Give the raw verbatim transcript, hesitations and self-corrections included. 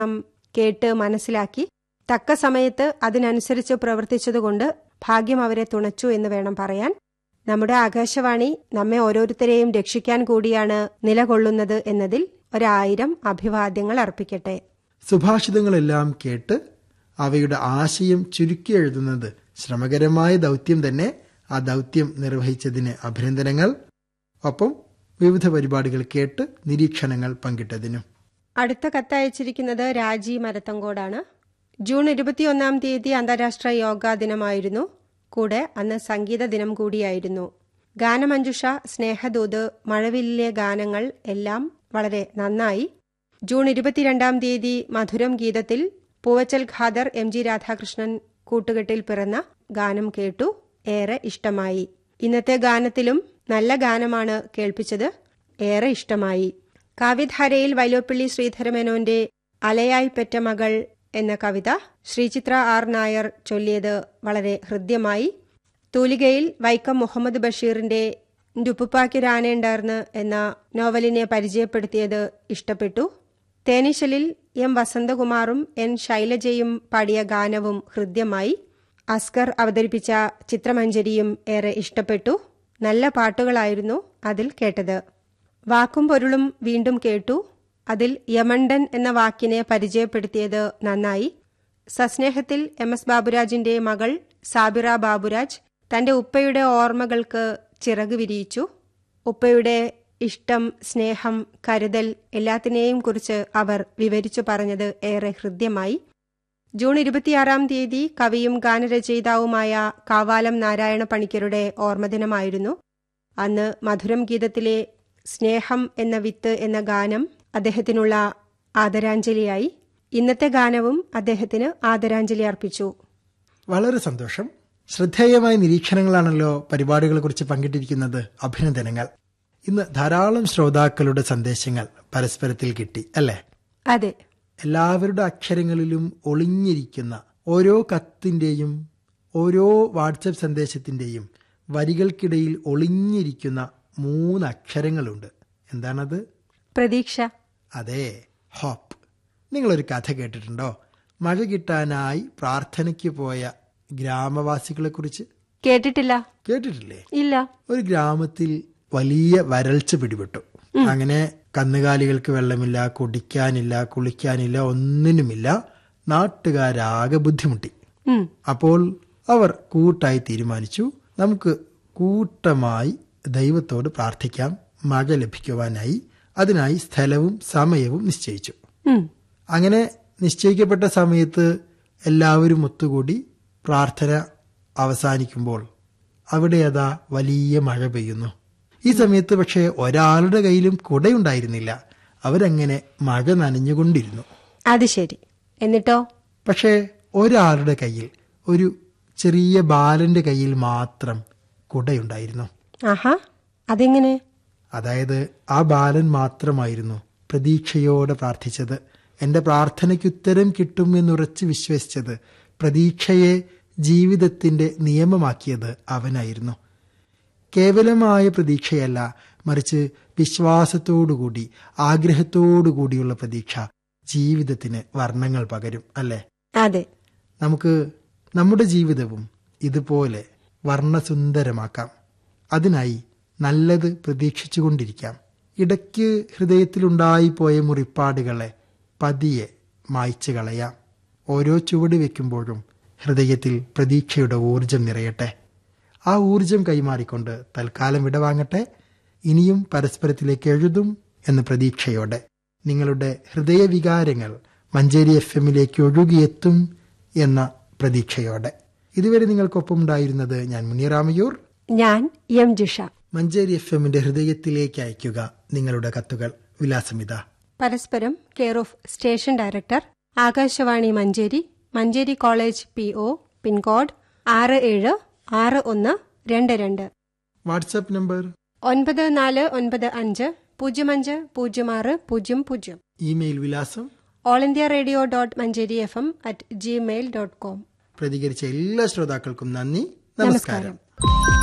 കേട്ട് മനസ്സിലാക്കി തക്ക സമയത്ത് അതിനനുസരിച്ച് പ്രവർത്തിച്ചതുകൊണ്ട് ഭാഗ്യം അവരെ തുണച്ചു എന്ന് വേണം പറയാൻ. നമ്മുടെ ആകാശവാണി നമ്മെ ഓരോരുത്തരെയും രക്ഷിക്കാൻ കൂടിയാണ് നിലകൊള്ളുന്നത് എന്നതിൽ ഒരായിരം അഭിവാദ്യങ്ങൾ അർപ്പിക്കട്ടെ. സുഭാഷിതങ്ങളെല്ലാം കേട്ട് അവയുടെ ആശയം ചുരുക്കി എഴുതുന്നത് ശ്രമകരമായ ദൗത്യം തന്നെ. ആ ദൗത്യം നിർവഹിച്ചതിന് അഭിനന്ദനങ്ങൾ. ഒപ്പം വിവിധ പരിപാടികൾ കേട്ട് നിരീക്ഷണങ്ങൾ പങ്കിട്ടതിനും. അടുത്ത കത്തയച്ചിരിക്കുന്നത് രാജി മരത്തങ്കോടാണ്. ജൂൺ ഇരുപത്തിയൊന്നാം തീയതി അന്താരാഷ്ട്ര യോഗാ ദിനമായിരുന്നു. കൂടെ അന്ന് സംഗീത ദിനം കൂടിയായിരുന്നു. ഗാനമഞ്ജുഷ, സ്നേഹദൂത്, മഴവില്ലിലെ ഗാനങ്ങൾ എല്ലാം വളരെ നന്നായി. ജൂൺ ഇരുപത്തിരണ്ടാം തീയതി മധുരം ഗീതത്തിൽ പൂവച്ചൽ ഖാദർ, എം ജി രാധാകൃഷ്ണൻ കൂട്ടുകെട്ടിൽ പിറന്ന ഗാനം കേട്ടു. ഏറെ ഇഷ്ടമായി. ഇന്നത്തെ ഗാനത്തിലും നല്ല ഗാനമാണ് കേൾപ്പിച്ചത്. ഏറെ ഇഷ്ടമായി. കാവ്യധാരയിൽ വൈലോപ്പിള്ളി ശ്രീധരമേനോന്റെ അലയായി പെറ്റ മകൾ എന്ന കവിത ശ്രീചിത്ര ആർ നായർ ചൊല്ലിയത് വളരെ ഹൃദ്യമായി. തൂലികയിൽ വൈക്കം മുഹമ്മദ് ബഷീറിന്റെ ഉപ്പുപ്പാക്കിരാനേണ്ടാർന്ന് എന്ന നോവലിനെ പരിചയപ്പെടുത്തിയത് ഇഷ്ടപ്പെട്ടു. തേനീശലിൽ എം വസന്തകുമാറും എൻ ശൈലജയും പാടിയ ഗാനവും ഹൃദ്യമായി. അസ്കർ അവതരിപ്പിച്ച ചിത്രമഞ്ജരിയും ഏറെ ഇഷ്ടപ്പെട്ടു. നല്ല പാട്ടുകളായിരുന്നു അതിൽ കേട്ടത്. വാക്കും പൊരുളും വീണ്ടും കേട്ടു. അതിൽ യമണ്ടൻ എന്ന വാക്കിനെ പരിചയപ്പെടുത്തിയത് നന്നായി. സസ്നേഹത്തിൽ എം എസ് ബാബുരാജിന്റെ മകൾ സാബിറ ബാബുരാജ് തന്റെ ഉപ്പയുടെ ഓർമ്മകൾക്ക് ചിറക് വിരിയിച്ചു. ഉപ്പയുടെ ഇഷ്ടം, സ്നേഹം, കരുതൽ എല്ലാത്തിനെയും കുറിച്ച് അവർ വിവരിച്ചു പറഞ്ഞത് ഏറെ ഹൃദ്യമായി. ജൂൺ ഇരുപത്തിയാറാം തീയതി കവിയും ഗാനരചയിതാവുമായ കാവാലം നാരായണ പണിക്കരുടെ ഓർമ്മദിനമായിരുന്നു. അന്ന് മധുരം ഗീതത്തിലെ സ്നേഹം എന്ന വിത്ത് എന്ന ഗാനം അദ്ദേഹത്തിനുള്ള ആദരാഞ്ജലിയായി. ഇന്നത്തെ ഗാനവും അദ്ദേഹത്തിന് ആദരാഞ്ജലി അർപ്പിച്ചു. വളരെ സന്തോഷം. ശ്രദ്ധേയമായ നിരീക്ഷണങ്ങളാണല്ലോ പരിപാടികളെ കുറിച്ച് പങ്കിട്ടിരിക്കുന്നത്. അഭിനന്ദനങ്ങൾ. ഇന്ന് ധാരാളം ശ്രോതാക്കളുടെ സന്ദേശങ്ങൾ പരസ്പരത്തിൽ കിട്ടി അല്ലേ? അതെ. എല്ലാവരുടെ അക്ഷരങ്ങളിലും ഒളിഞ്ഞിരിക്കുന്ന ഓരോ കത്തിന്റെയും ഓരോ വാട്സപ്പ് സന്ദേശത്തിന്റെയും വരികൾക്കിടയിൽ ഒളിഞ്ഞിരിക്കുന്ന മൂന്ന് അക്ഷരങ്ങളുണ്ട്. എന്താണത്? പ്രതീക്ഷ. അതെ, ഹോപ്പ്. നിങ്ങളൊരു കഥ കേട്ടിട്ടുണ്ടോ? മഴ കിട്ടാനായി പ്രാർത്ഥനയ്ക്ക് പോയ ഗ്രാമവാസികളെ കുറിച്ച്. കേട്ടിട്ടില്ല. കേട്ടിട്ടില്ലേ? ഇല്ല. ഒരു ഗ്രാമത്തിൽ വലിയ വരൾച്ച പിടിപെട്ടു. അങ്ങനെ കന്നുകാലികൾക്ക് വെള്ളമില്ല, കുടിക്കാനില്ല, കുളിക്കാനില്ല, ഒന്നിനുമില്ല. നാട്ടുകാരാകെ ബുദ്ധിമുട്ടി. അപ്പോൾ അവർ കൂട്ടായി തീരുമാനിച്ചു, നമുക്ക് കൂട്ടമായി ദൈവത്തോട് പ്രാർത്ഥിക്കാം മഴ ലഭിക്കുവാനായി. അതിനായി സ്ഥലവും സമയവും നിശ്ചയിച്ചു. അങ്ങനെ നിശ്ചയിക്കപ്പെട്ട സമയത്ത് എല്ലാവരും ഒത്തുകൂടി പ്രാർത്ഥന അവസാനിക്കുമ്പോൾ അവിടെ അതാ വലിയ മഴ പെയ്യുന്നു. ഈ സമയത്ത് പക്ഷേ ഒരാളുടെ കയ്യിലും കുടയുണ്ടായിരുന്നില്ല. അവരങ്ങനെ മഴ നനഞ്ഞുകൊണ്ടിരുന്നു. അത് ശരി. എന്നിട്ടോ? പക്ഷേ ഒരാളുടെ കയ്യിൽ, ഒരു ചെറിയ ബാലന്റെ കയ്യിൽ മാത്രം കുടയുണ്ടായിരുന്നു. ആഹാ, അതെങ്ങനെ? അതായത് ആ ബാലൻ മാത്രമായിരുന്നു പ്രതീക്ഷയോടെ പ്രാർത്ഥിച്ചത്. എന്റെ പ്രാർത്ഥനയ്ക്ക് ഉത്തരം കിട്ടും എന്നുറച്ച് വിശ്വസിച്ചത്, പ്രതീക്ഷയെ ജീവിതത്തിന്റെ നിയമമാക്കിയത് അവനായിരുന്നു. കേവലമായ പ്രതീക്ഷയല്ല, മറിച്ച് വിശ്വാസത്തോടുകൂടി, ആഗ്രഹത്തോടുകൂടിയുള്ള പ്രതീക്ഷ ജീവിതത്തിന് വർണ്ണങ്ങൾ പകരും അല്ലേ? അതെ. നമുക്ക് നമ്മുടെ ജീവിതവും ഇതുപോലെ വർണ്ണസുന്ദരമാക്കാം. അതിനായി നല്ലത് പ്രതീക്ഷിച്ചുകൊണ്ടിരിക്കാം. ഇടയ്ക്ക് ഹൃദയത്തിലുണ്ടായിപ്പോയ മുറിപ്പാടുകളെ പതിയെ മായ്ച്ചു കളയാം. ഓരോ ചുവട് വെക്കുമ്പോഴും ഹൃദയത്തിൽ പ്രതീക്ഷയുടെ ഊർജം നിറയട്ടെ. ആ ഊർജം കൈമാറിക്കൊണ്ട് തൽക്കാലം വിടവാങ്ങട്ടെ. ഇനിയും പരസ്പരത്തിലേക്ക് എഴുതും എന്ന പ്രതീക്ഷയോടെ നിങ്ങളുടെ ഹൃദയവികാരങ്ങൾ മഞ്ചേരി എഫ് എമ്മിലേക്ക് ഒഴുകിയെത്തും എന്ന പ്രതീക്ഷയോടെ ഇതുവരെ നിങ്ങൾക്കൊപ്പം ഉണ്ടായിരുന്നത് ഞാൻ മുനിയറാമയൂർ, ഞാൻ എം ജിഷ. മഞ്ചേരി എഫ് എമ്മിന്റെ ഹൃദയത്തിലേക്ക് അയക്കുക നിങ്ങളുടെ കത്തുകൾ. വിലാസമിത: പരസ്പരം, care of station director, Akashvani Manjeri, Manjeri college P O, pincode ആറ് ഏഴ് ആറ് ഒന്ന് രണ്ട് രണ്ട്. വാട്സ്ആപ്പ് നമ്പർ ഒൻപത് നാല് ഒൻപത് അഞ്ച് പൂജ്യം അഞ്ച് പൂജ്യം ആറ് പൂജ്യം പൂജ്യം. ഇമെയിൽ വിലാസം all India radio dot Manjeri F M at Gmail dot com. പ്രതികരിച്ച എല്ലാ ശ്രോതാക്കൾക്കും നന്ദി. നമസ്കാരം.